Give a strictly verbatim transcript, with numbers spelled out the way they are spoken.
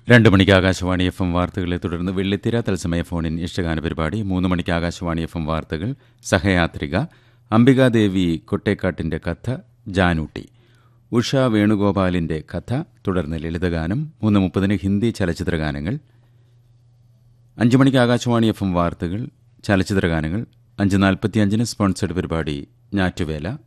രണ്ട് മണിക്ക് Akashvani F M വാർത്തകളെ തുടർന്ന് വെള്ളിത്തിര തത്സമയ ഫോണിൻ ഇഷ്ടഗാന പരിപാടി. മൂന്ന് മണിക്ക് ആകാശവാണി എഫ് എം വാർത്തകൾ, സഹയാത്രിക, അംബികാദേവി കൊട്ടേക്കാട്ടിൻ്റെ കഥ, ജാനൂട്ടി, ഉഷ വേണുഗോപാലിൻ്റെ കഥ, തുടർന്ന് ലളിതഗാനം. മൂന്ന് മുപ്പതിന് ഹിന്ദി ചലച്ചിത്രഗാനങ്ങൾ. അഞ്ച് മണിക്ക് ആകാശവാണി എഫ് എം വാർത്തകൾ, ചലച്ചിത്രഗാനങ്ങൾ. അഞ്ച് നാൽപ്പത്തിയഞ്ചിന് സ്പോൺസേഡ് പരിപാടി ഞാറ്റുവേല.